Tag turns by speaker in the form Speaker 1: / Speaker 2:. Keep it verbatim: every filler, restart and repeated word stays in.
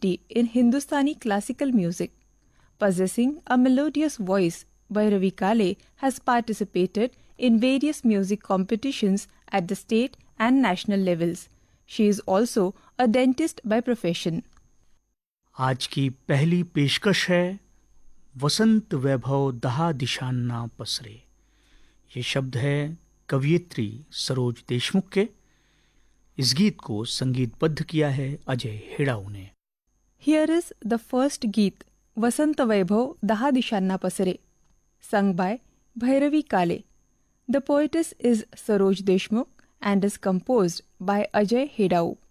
Speaker 1: D in Hindustani classical music. Possessing a melodious voice, Bhairavi Kale has participated in various music competitions at the state and national levels. She is also a dentist by profession.
Speaker 2: आज की पहली पेशकश है वसंत वैभव दहा दिशांना पसरे। ये शब्द है कवयित्री सरोज देशमुख के। इस गीत को संगीतबद्ध किया है अजय हेड़ाऊ ने।
Speaker 1: Here is the first गीत वसंत वैभव दहा दिशांना पसरे, sung by Bhairavi Kale. The poetess is Saroj Deshmukh and is composed by Ajay Hedau.